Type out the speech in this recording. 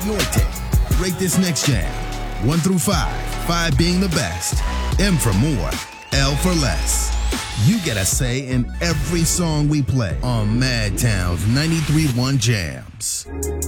Your take. Rate this next jam. 1 through 5. 5 being the best. M for more. L for less. You get a say in every song we play on Madtown's 93.1 Jams.